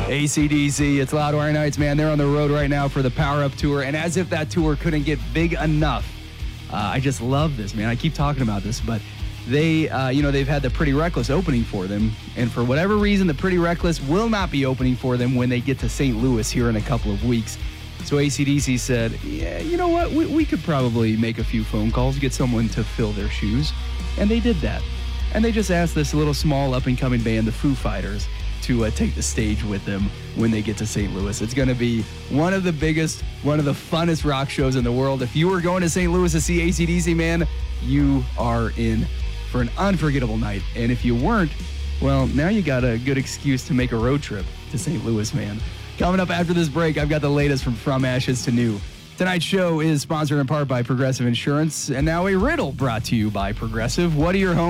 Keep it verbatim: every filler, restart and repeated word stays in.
A C D C, it's Loudwire Nights, man. They're on the road right now for the Power Up Tour, and as if that tour couldn't get big enough, uh, I just love this, man. I keep talking about this, but they, uh, you know, they've had the Pretty Reckless opening for them, and for whatever reason, the Pretty Reckless will not be opening for them when they get to Saint Louis here in a couple of weeks. So A C D C said, yeah, you know what, we, we could probably make a few phone calls, get someone to fill their shoes, and they did that. And they just asked this little small up-and-coming band, the Foo Fighters, to uh, take the stage with them when they get to Saint Louis. It's going to be one of the biggest, one of the funnest rock shows in the world. If you were going to Saint Louis to see A C D C, man, you are in for an unforgettable night. And if you weren't, well, now you got a good excuse to make a road trip to Saint Louis, man. Coming up after this break, I've got the latest from From Ashes to New. Tonight's show is sponsored in part by Progressive Insurance, and now a riddle brought to you by Progressive. What are your home